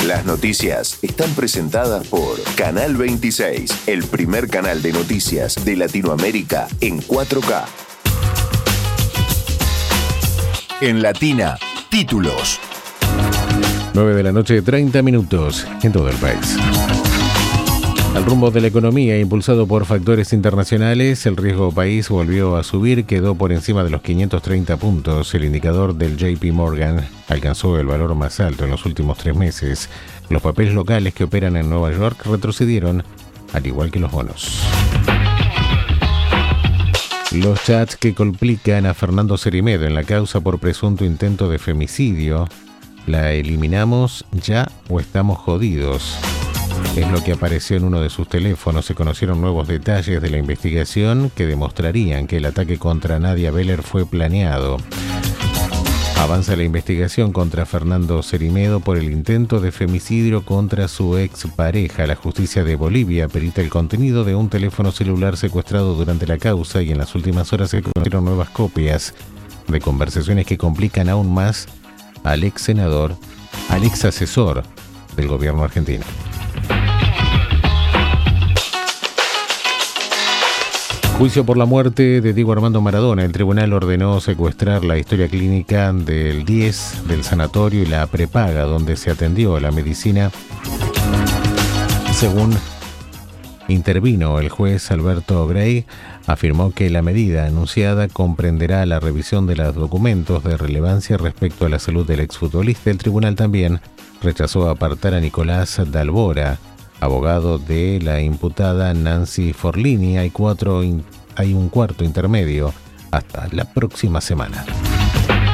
Las noticias están presentadas por Canal 26, el primer canal de noticias de Latinoamérica en 4K. En Latina, títulos. 9 de la noche, 30 minutos en todo el país. Al rumbo de la economía, impulsado por factores internacionales, el riesgo país volvió a subir, quedó por encima de los 530 puntos. El indicador del JP Morgan alcanzó el valor más alto en los últimos 3 meses. Los papeles locales que operan en Nueva York retrocedieron, al igual que los bonos. Los chats que complican a Fernando Cerimedo en la causa por presunto intento de femicidio, ¿la eliminamos ya o estamos jodidos? Es lo que apareció en uno de sus teléfonos. Se conocieron nuevos detalles de la investigación que demostrarían que el ataque contra Nadia Beller fue planeado. Avanza la investigación contra Fernando Cerimedo por el intento de femicidio contra su expareja. La justicia de Bolivia perita el contenido de un teléfono celular secuestrado durante la causa y en las últimas horas se conocieron nuevas copias de conversaciones que complican aún más al ex senador, al ex asesor del gobierno argentino. Juicio por la muerte de Diego Armando Maradona. El tribunal ordenó secuestrar la historia clínica del 10 del sanatorio y la prepaga donde se atendió la medicina. Según intervino el juez Alberto Grey, afirmó que la medida anunciada comprenderá la revisión de los documentos de relevancia respecto a la salud del exfutbolista. El tribunal también rechazó apartar a Nicolás Dalbora, abogado de la imputada Nancy Forlini. Hay un cuarto intermedio hasta la próxima semana.